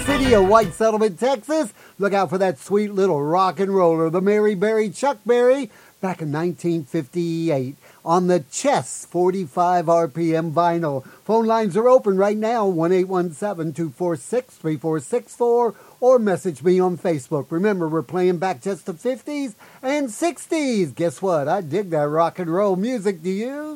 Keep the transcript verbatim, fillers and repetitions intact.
City of White Settlement, Texas. Look out for that sweet little rock and roller, the Mary Berry Chuck Berry, back in nineteen fifty-eight on the Chess forty-five R P M vinyl. Phone lines are open right now, one eight one seven, two four six, three four six four, or message me on Facebook. Remember, we're playing back just the fifties and sixties. Guess what? I dig that rock and roll music. Do you?